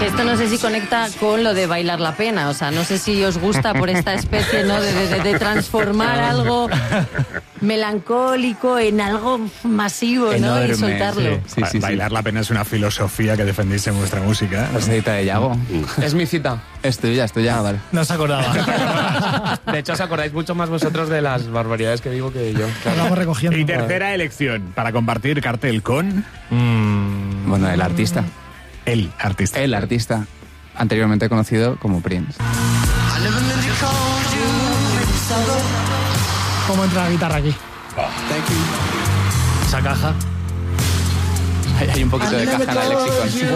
Esto no sé si conecta con lo de bailar la pena, o sea, no sé si os gusta por esta especie, ¿no?, de transformar algo melancólico en algo masivo, ¿no?, enorme, y soltarlo. Sí. Bailar la pena es una filosofía que defendéis en vuestra música. La cita de Yago. Es mi cita. Es tuya, vale. No se acordaba. De hecho, os acordáis mucho más vosotros de las barbaridades que digo que yo. Lo vamos recogiendo. Y tercera elección, para compartir cartel con... Bueno, el artista. El artista. El artista, anteriormente conocido como Prince. ¿Cómo entra la guitarra aquí? Esa caja. Hay un poquito de caja en el lexicon.